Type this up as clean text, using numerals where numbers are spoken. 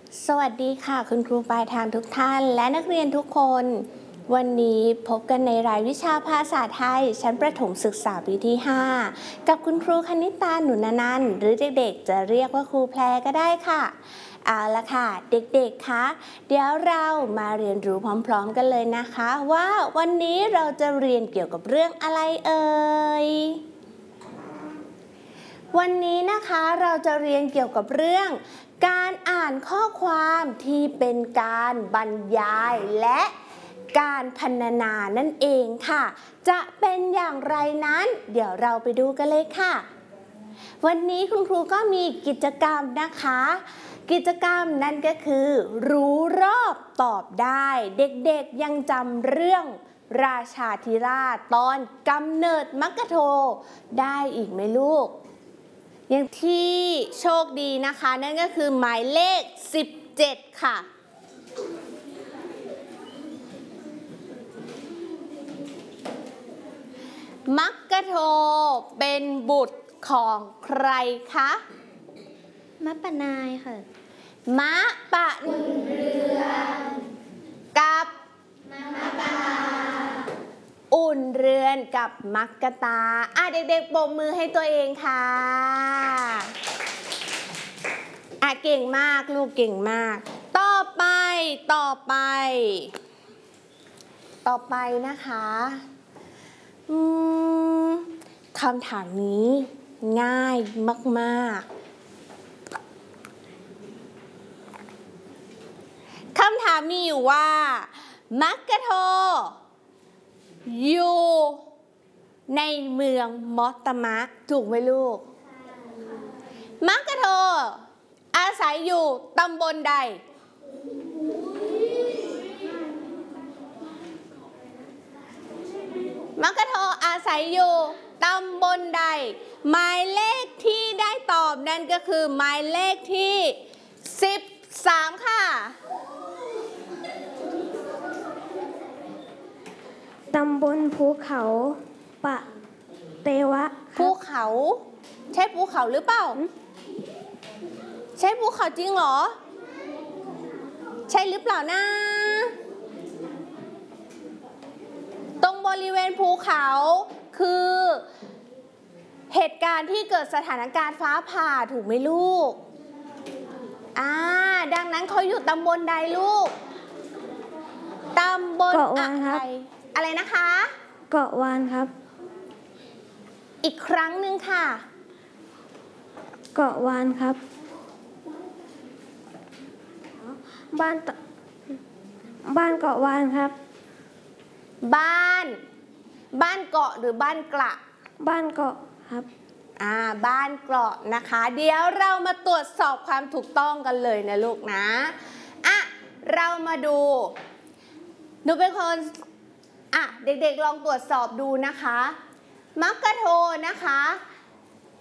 สวัสดีค่ะคุณครูปลายทางทุกท่านและนักเรียนทุกคนวันนี้พบกันในรายวิชาภาษาไทยชั้นประถมศึกษาปีที่ 5กับคุณครูคณิตาหนุนนันท์หรือเด็กๆจะเรียกว่าครูแพรก็ได้ค่ะเอาละค่ะเด็กๆคะเดี๋ยวเรามาเรียนรู้พร้อมๆกันเลยนะคะว่าวันนี้เราจะเรียนเกี่ยวกับเรื่องอะไรเอ่ยวันนี้นะคะเราจะเรียนเกี่ยวกับเรื่องการอ่านข้อความที่เป็นการบรรยายและการพรรณนานั่นเองค่ะจะเป็นอย่างไรนั้นเดี๋ยวเราไปดูกันเลยค่ะวันนี้คุณครูก็มีกิจกรรมนะคะกิจกรรมนั่นก็คือรู้รอบตอบได้เด็กๆยังจำเรื่องราชาธิราชตอนกำเนิดมัคคโธได้อีกไหมลูกอย่างที่โชคดีนะคะนั่นก็คือหมายเลข17ค่ะมัคคโธเป็นบุตรของใครคะมะปะนายค่ะมะปะอุ่นเรือนกับมะปะอุ่นเรือนกับมัคคตาเด็กๆปรบมือให้ตัวเองค่ะเก่งมากลูกเก่งมากต่อไปนะคะคำถามนี้ง่ายมากๆคำถามมีอยู่ว่ามัคคโธอยู่ในเมืองมอตตมะถูกไหมลูกมัคคโธอาศัยอยู่ตำบลใดมัคคโธอาศัยอยู่ตำบลใดหมายเลขที่ได้ตอบนั่นก็คือหมายเลขที่13ค่ะตำบลภูเขาปะเตวะภูเขาใช่ภูเขาหรือเปล่าใช่ภูเขาจริงเหรอใช่หรือเปล่านะตรงบริเวณภูเขาคือเหตุการณ์ที่เกิดสถานการณ์ฟ้าผ่าถูกไหมลูกดังนั้นเขาอยู่ตำบลใดลูกตำบลอะไรนะคะเกาะวานครับอีกครั้งหนึ่งค่ะเกาะวานครับบ้านเกาะวานครับบ้านเกาะหรือบ้านกระบ้านเกาะครับบ้านเกาะนะคะเดี๋ยวเรามาตรวจสอบความถูกต้องกันเลยนะลูกนะเรามาดูหนูเป็นคนเด็กๆลองตรวจสอบดูนะคะมัคคโธนะคะ